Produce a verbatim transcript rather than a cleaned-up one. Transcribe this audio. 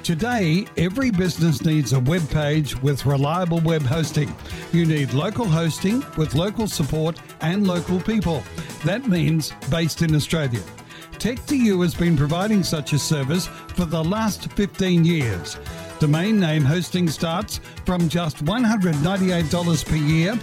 Today, every business needs a web page with reliable web hosting. You need local hosting with local support and local people. That means based in Australia. tech two u has been providing such a service for the last fifteen years. Domain name hosting starts from just one hundred ninety-eight dollars per year